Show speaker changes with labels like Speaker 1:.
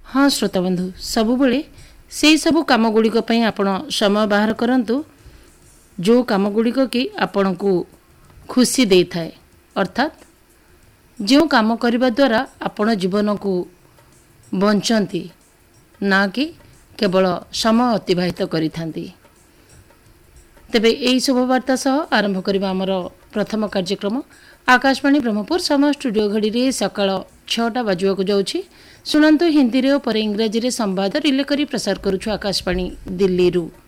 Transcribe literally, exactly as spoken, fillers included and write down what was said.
Speaker 1: हाँ श्रोताबंधु सबुबले से सबु काम गुड़िक आपण समय बाहर करंतु जो काम गुड़िक कि आपण को खुशी दे थाए अर्थात जो काम करने द्वारा आपण जीवन को बंचती ना कि केवल समय अतिबाहित करि थांती। तेबे एई शुभवार्ता सह आरंभ करबा हमर प्रथम कार्यक्रम आकाशवाणी ब्रह्मपुर समय स्टूडियो घड़ी रे सकाळ छटा बाजुआ को जाउछि। सुनंतु हिंदी रे और इंग्रजी रे संवाद रिले करी प्रसार करूछु आकाशवाणी दिल्ली रु।